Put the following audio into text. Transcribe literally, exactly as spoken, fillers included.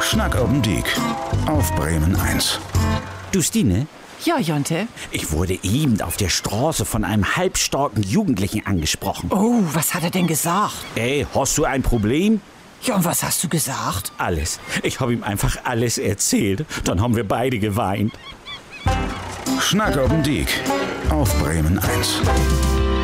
Schnack oben Diek auf Bremen eins. Du, Stine? Ja, Jonte? Ich wurde eben auf der Straße von einem halbstarken Jugendlichen angesprochen. Oh, was hat er denn gesagt? Ey, hast du ein Problem? Ja, und was hast du gesagt? Alles. Ich habe ihm einfach alles erzählt. Dann haben wir beide geweint. Schnack oben Diek auf Bremen eins.